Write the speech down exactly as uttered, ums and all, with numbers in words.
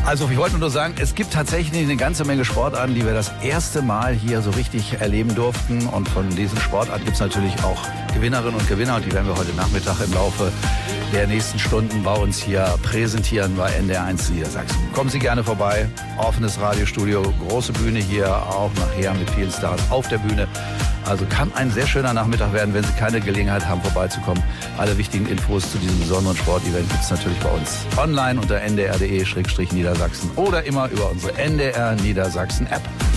Also ich wollte nur sagen, es gibt tatsächlich eine ganze Menge Sportarten, die wir das erste Mal hier so richtig erleben durften. Und von diesen Sportarten gibt es natürlich auch Gewinnerinnen und Gewinner. Und die werden wir heute Nachmittag im Laufe der nächsten Stunden bei uns hier präsentieren bei N D R eins Niedersachsen. Kommen Sie gerne vorbei. Offenes Radiostudio, große Bühne hier, auch nachher mit vielen Stars auf der Bühne. Also kann ein sehr schöner Nachmittag werden, wenn Sie keine Gelegenheit haben, vorbeizukommen. Alle wichtigen Infos zu diesem besonderen Sportevent gibt es natürlich bei uns online unter n d r punkt d e Niedersachsen oder immer über unsere N D R Niedersachsen App.